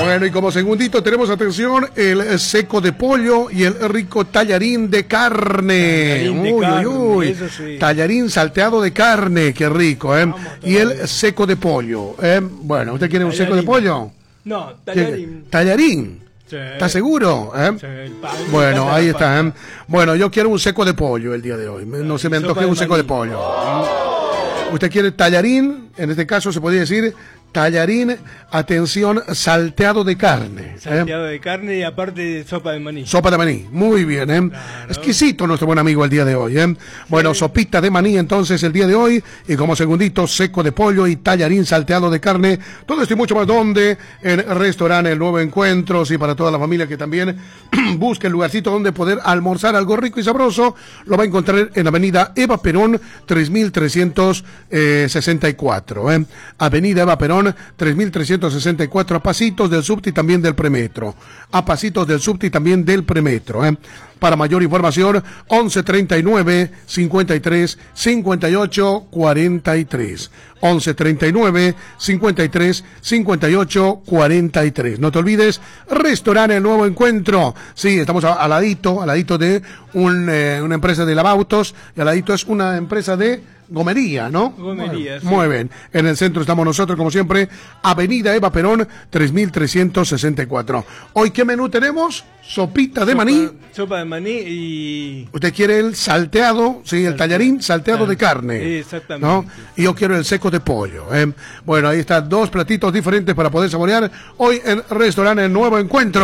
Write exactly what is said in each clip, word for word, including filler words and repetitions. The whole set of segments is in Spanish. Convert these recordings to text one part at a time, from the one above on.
Bueno, y como segundito tenemos, atención, el seco de pollo y el rico tallarín de carne. Tallarín de uy, carne, uy, uy. eso sí. Tallarín salteado de carne, qué rico, ¿eh? Vamos, Y el seco de pollo, ¿eh? Bueno, ¿usted quiere un seco de pollo? No, tallarín. ¿Tallarín? Sí. ¿Está seguro? ¿Eh? Sí, el pan, Bueno, me ahí encanta la está. ¿eh? Bueno, yo quiero un seco de pollo el día de hoy. No se me sopa antoje de un seco de maní. pollo. Usted quiere tallarín, en este caso se podría decir tallarín, atención, salteado de carne. ¿eh? Salteado de carne y aparte sopa de maní. Sopa de maní, muy bien, ¿eh? Claro. Exquisito nuestro buen amigo el día de hoy, ¿eh? Bueno, sopita de maní entonces el día de hoy, y como segundito, seco de pollo y tallarín salteado de carne. Todo esto y mucho más, donde en el restaurante El Nuevo Encuentro, sí, para toda la familia que también busque el lugarcito donde poder almorzar algo rico y sabroso, lo va a encontrar en Avenida Eva Perón, tres mil trescientos sesenta y cuatro, ¿eh? Avenida Eva Perón, tres mil trescientos sesenta y cuatro, a pasitos del subte y también del premetro. A pasitos del subte y también del premetro. ¿eh? Para mayor información, once treinta y nueve, cincuenta y tres, cincuenta y ocho, cuarenta y tres. once treinta y nueve, cincuenta y tres, cincuenta y ocho, cuarenta y tres. No te olvides, restaurante El Nuevo Encuentro. Sí, estamos a- al ladito, al ladito de un, eh, una empresa de lavautos, y al ladito es una empresa de gomería, ¿no? Gomería, sí. Muy bien. En el centro estamos nosotros, como siempre, Avenida Eva Perón, tres mil trescientos sesenta y cuatro. Hoy, ¿qué menú tenemos? Sopita de Sopa- maní. Sopa de maní y... Usted quiere el salteado, sí, el tallarín salteado de carne. Exactamente. ¿no? Y yo quiero el seco de pollo. ¿eh? Bueno, ahí están dos platitos diferentes para poder saborear hoy en Restaurante El Nuevo Encuentro.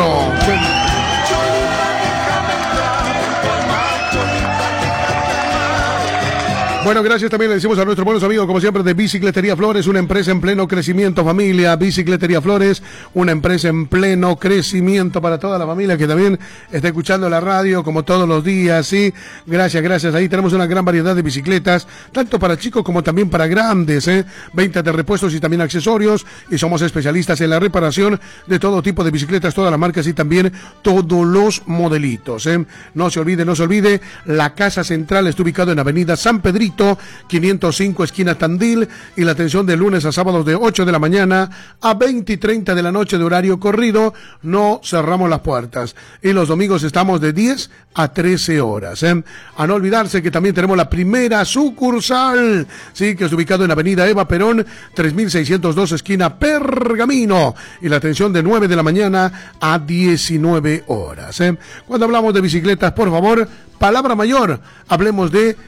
Bueno, gracias también le decimos a nuestros buenos amigos, como siempre, de Bicicletería Flores, una empresa en pleno crecimiento, familia. Bicicletería Flores, una empresa en pleno crecimiento para toda la familia que también está escuchando la radio como todos los días, ¿sí? Gracias, gracias. Ahí tenemos una gran variedad de bicicletas, tanto para chicos como también para grandes, ¿eh? Venta de repuestos y también accesorios, y somos especialistas en la reparación de todo tipo de bicicletas, todas las marcas y también todos los modelitos, ¿eh? No se olvide, no se olvide, la casa central está ubicada en Avenida San Pedrito, quinientos cinco, esquina Tandil, y la atención de lunes a sábados de ocho de la mañana a veinte y treinta de la noche de horario corrido. No cerramos las puertas, y los domingos estamos de diez a trece horas, ¿eh? A no olvidarse que también tenemos la primera sucursal, sí, que es ubicado en Avenida Eva Perón, tres mil seiscientos dos, esquina Pergamino, y la atención de nueve de la mañana a diecinueve horas, ¿eh? Cuando hablamos de bicicletas, por favor, palabra mayor, hablemos de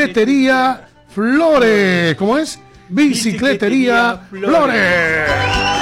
Bicicletería Flores. ¿Cómo es? Bicicletería Bicicletería Flores. Flores.